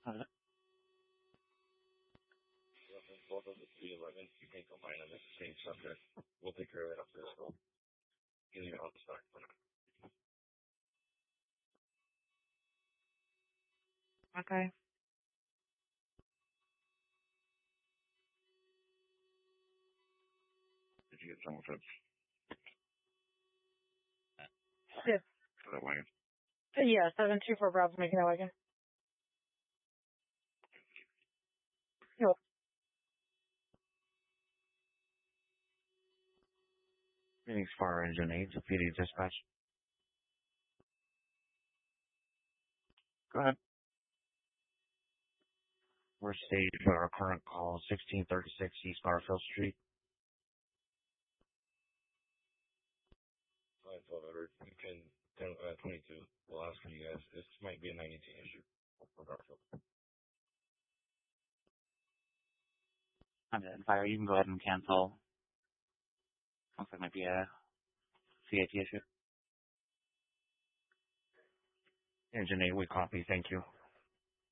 Uh, Both of the 311, you can combine them as the same subject. We'll take care of it after this call. Getting it on the start for now. okay. Did you get someone for Yes. that wagon? Yeah, 724 Bravo, making that wagon. Yep. Phoenix Fire Engine 8 to PD Dispatch. Go ahead. We're staged for our current call, 1636 East Garfield Street. 1200. You can 22. We'll ask for you guys. This might be a 19 issue for Garfield. I'm dead. Fire, you can go ahead and cancel. Looks like it might be a CAT issue. Engine 8, we copy. Thank you.